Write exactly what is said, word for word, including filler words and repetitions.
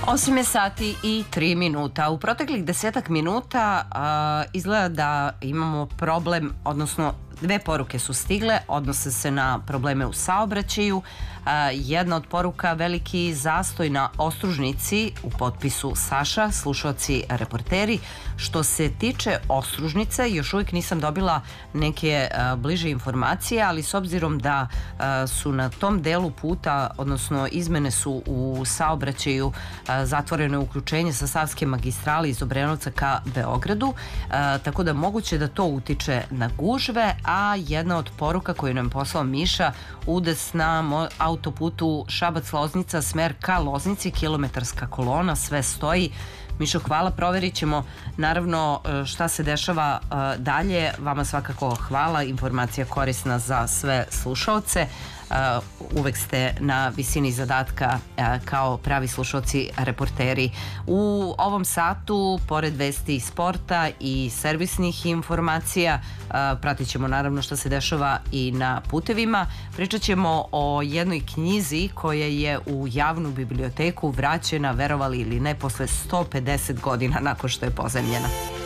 osam je sati i tri minuta. U proteklih desetak minuta a, izgleda da imamo problem, odnosno dve poruke su stigle, odnose se na probleme u saobraćaju. A, jedna od poruka: veliki zastoj na Ostružnici, u potpisu Saša, slušalci reporteri. Što se tiče Ostružnice, još uvijek nisam dobila neke a, bliže informacije, ali s obzirom da a, su na tom delu puta, odnosno izmene su u saobraćaju, a, zatvoreno je uključenje sa Savske magistrale iz Obrenovca ka Beogradu, a, tako da moguće da to utiče na gužve. A jedna od poruka koju nam poslao Miša: udes na autoputu Šabac-Loznica, smer ka Loznici, kilometarska kolona, sve stoji. Mišo, hvala, proverit ćemo naravno šta se dešava dalje. Vama svakako hvala, informacija korisna za sve slušaoce. Uvek ste na visini zadatka kao pravi slušalci reporteri. U ovom satu, pored vesti sporta i servisnih informacija, pratit ćemo naravno što se dešava i na putevima. Pričat ćemo o jednoj knjizi koja je u javnu biblioteku vraćena, verovali ili ne, posle sto pedeset godina nakon što je pozajmljena.